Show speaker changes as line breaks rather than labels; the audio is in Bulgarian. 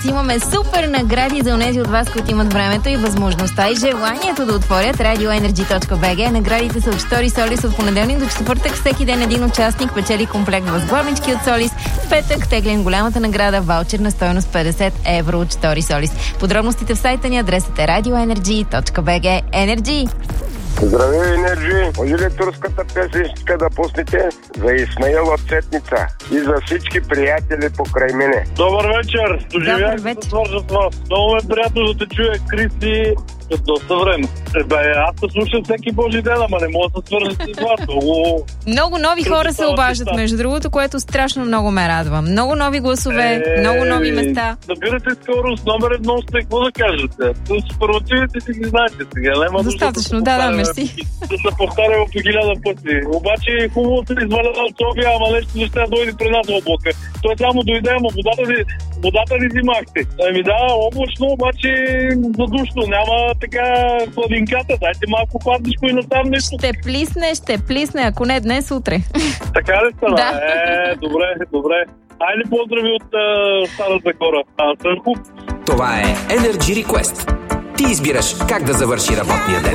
Имаме супер награди за онези от вас, които имат времето и възможността и желанието да отворят radioenergy.bg. Наградите са от Штори Солис от понеделник до четвъртък. Всеки ден един участник печели комплект възглавнички от Солис. В петък теглим голямата награда, ваучер на стойност 50 евро от Штори Солис. Подробностите в сайта ни, адресът е radioenergy.bg. Energy!
Здравей, Енерджи! Може ли турската песеничка да пуснете за Исмаил от Цетница и за всички приятели покрай мене?
Добър вечер! Доживях да свържа с вас. Много е приятно да те чуя, Кристи, от доста време. Аз се слушам всеки Божи ден, ама не мога да се свържа с вас.
Много нови хора се обаждат, между другото, което страшно много ме радва. Много нови гласове, много нови места.
Набирате скорост, номер 1 сте, какво да кажете? Суперативите си ги знаете сега.
Достатъчно, да, мерси.
Да се повтарява по 1000 пъти. Обаче хубаво се изваля от София, ама нещо не ще дойде при нас облака. Той само дойде, ама водата ни взимахте. Да, облачно, обаче задушно. Няма така хладинката. Дайте малко хладничко и натам нещо.
Ще плисне, ако не днес, утре.
Така ли стана?
Да.
Добре. Айде поздрави от Стара Загора.
Това е Energy Request. Ти избираш как да завърши работния ден.